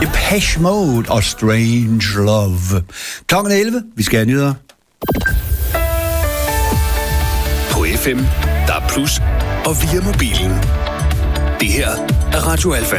Depeche Mode og Strange Love. Klokken 11. Vi skal have nyheder. På FM, der er plus og via mobilen. Det her er Radio Alfa.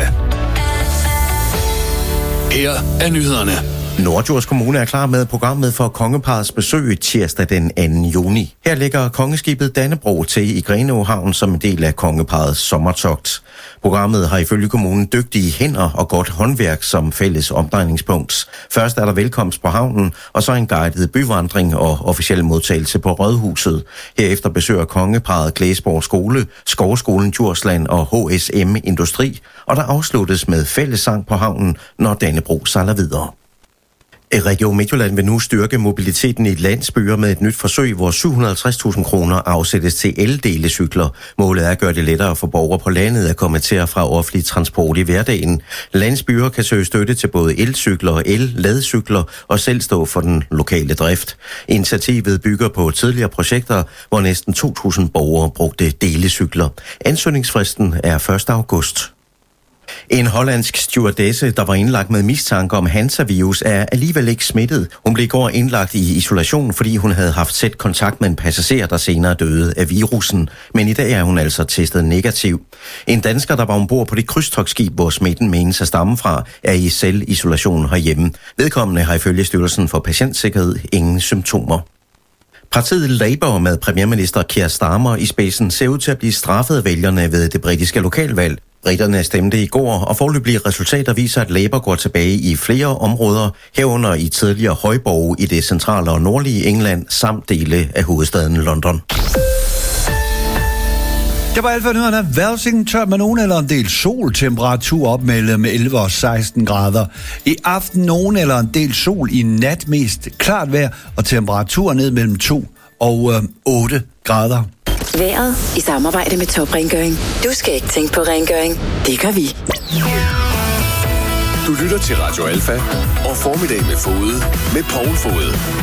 Her er nyhederne. Norddjurs Kommune er klar med programmet for kongeparrets besøg tirsdag den 2. juni. Her ligger kongeskibet Dannebro til i Grenaa Havn som en del af kongeparrets sommertogt. Programmet har ifølge kommunen dygtige hænder og godt håndværk som fælles omdrejningspunkt. Først er der velkomst på havnen, og så en guidet byvandring og officiel modtagelse på Rådhuset. Herefter besøger kongeparret Klæsborg Skole, Skovskolen Djursland og HSM Industri, og der afsluttes med fællessang på havnen, når Dannebro sejler videre. Region Midtjylland vil nu styrke mobiliteten i landsbyer med et nyt forsøg, hvor 750.000 kroner afsættes til eldelecykler. Målet er at gøre det lettere for borgere på landet at komme til og fra offentlig transport i hverdagen. Landsbyer kan søge støtte til både elcykler og el-ladecykler og selv stå for den lokale drift. Initiativet bygger på tidligere projekter, hvor næsten 2.000 borgere brugte delecykler. Ansøgningsfristen er 1. august. En hollandsk stewardesse, der var indlagt med mistanke om Hansa-virus, er alligevel ikke smittet. Hun blev i går indlagt i isolation, fordi hun havde haft tæt kontakt med en passager, der senere døde af virusen. Men i dag er hun altså testet negativ. En dansker, der var ombord på det krydstogtskib, hvor smitten menes at stamme fra, er i selvisolation herhjemme. Vedkommende har ifølge Styrelsen for Patientsikkerhed ingen symptomer. Partiet Labour med premierminister Keir Starmer i spidsen ser ud til at blive straffet af vælgerne ved det britiske lokalvalg. Briterne stemte i går, og foreløbige resultater viser, at Labour går tilbage i flere områder, herunder i tidligere højborge i det centrale og nordlige England, samt dele af hovedstaden London. Det var alt for nyhederne. Vejrudsigten tørt med nogen eller en del sol. Temperatur op mellem 11 og 16 grader. I aften nogen eller en del sol. I nat mest klart vejr og temperatur ned mellem 2 og 8 grader. Vejret i samarbejde med Top Rengøring. Du skal ikke tænke på rengøring. Det gør vi. Du lytter til Radio Alfa og Formiddag med Fode med Poul Fode.